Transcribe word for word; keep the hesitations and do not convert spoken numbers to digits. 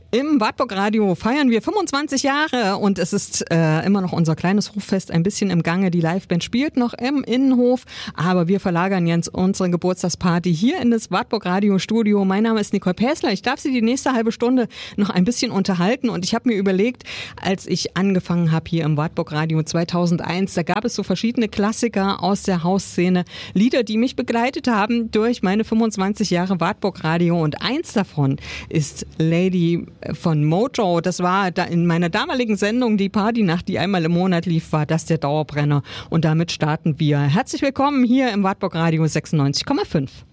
Im Wartburg Radio feiern wir fünfundzwanzig Jahre und es ist äh, immer noch unser kleines Hoffest ein bisschen im Gange. Die Liveband spielt noch im Innenhof, aber wir verlagern jetzt unsere Geburtstagsparty hier in das Wartburg Radio Studio. Mein Name ist Nicole Päsler. Ich darf Sie die nächste halbe Stunde noch ein bisschen unterhalten und ich habe mir überlegt, als ich angefangen habe hier im Wartburg Radio zweitausendeins, da gab es so verschiedene Klassiker aus der Hausszene, Lieder, die mich begleitet haben durch meine fünfundzwanzig Jahre Wartburg Radio und eins davon ist Lady von Mojo. Das war da in meiner damaligen Sendung, die Partynacht, die einmal im Monat lief, war das der Dauerbrenner. Und damit starten wir. Herzlich willkommen hier im Wartburg Radio sechsundneunzig Komma fünf.